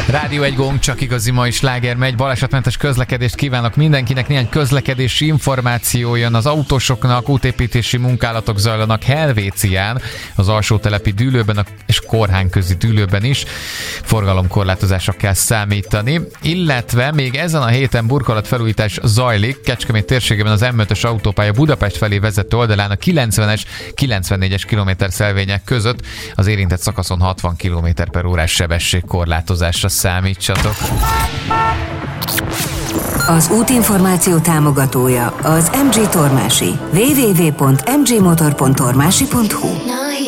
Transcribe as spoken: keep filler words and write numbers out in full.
Rádió egy gong, csak igazi mai sláger megy. Balesetmentes közlekedést kívánok mindenkinek. Néhány közlekedési információ jön az autósoknak. Útépítési munkálatok zajlanak Helvécián, az alsótelepi dűlőben és Korhán közi dűlőben is. Forgalomkorlátozásra kell számítani. Illetve még ezen a héten burkolatfelújítás zajlik. Kecskemét térségében az em ötös autópálya Budapest felé vezető oldalán a kilencvenes, kilencvennégyes kilométerszelvények között az érintett szakaszon hatvan kilométer per órás sebességkorlátozásra számítsatok. Az útinformáció támogatója az em gé Tormási. double-u double-u double-u pont em gé motor pont tormási pont hu